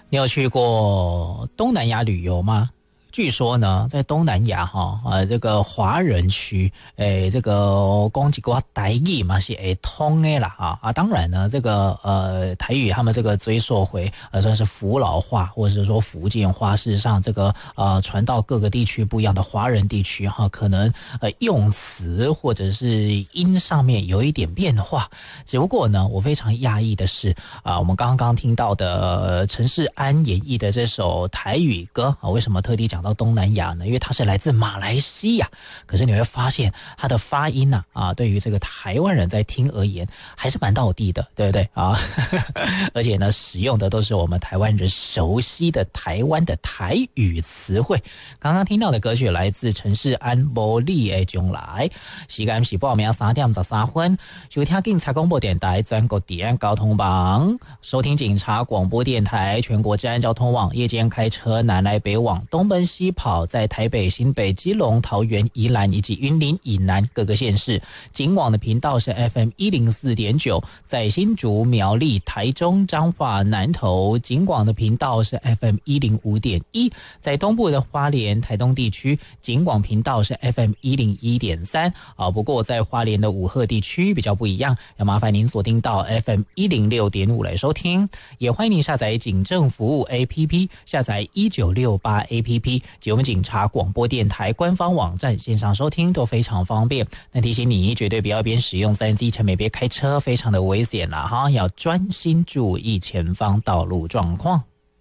你有去过东南亚旅游吗？据说呢，在东南亚这个华人区，这个讲一个台语嘛是会通的啦当然呢，这个台语他们这个追溯回算是福佬话或者是说福建话，事实上这个传到各个地区不一样的华人地区可能用词或者是音上面有一点变化。只不过呢，我非常讶异的是我们刚刚听到的陈世安演绎的这首台语歌为什么特地讲到东南亚呢？因为它是来自马来西亚，可是你会发现它的发音对于这个台湾人在听而言还是蛮道地的，对不对而且呢，使用的都是我们台湾人熟悉的台湾的台语词汇。刚刚听到的歌曲来自陈世安《无你的将来》，时间是报名3:13分，收听警察广播电台全国治安交通网，收听警察广播电台全国治安交通网，夜间开车南来北往，东奔西跑，在台北、新北、基隆、桃园、宜兰以及云林以南各个县市，警网的频道是 FM104.9， 在新竹、苗栗、台中、彰化、南投，警广的频道是 FM105.1， 在东部的花莲、台东地区，警广频道是 FM101.3。不过在花莲的武鹤地区比较不一样，要麻烦您锁定到 FM106.5 来收听，也欢迎您下载警政服务 APP， 下载1968 APP 及我们警察广播电台官方网站线上收听都非常方便。那提醒你绝对不要边使用 3C 产品边开车，非常的危险啦要专心注意前方道路状况。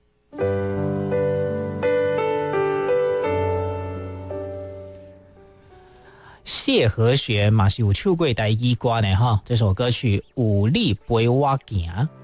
谢和弦嘛是有唱过台语歌呢这首歌曲有你陪我行。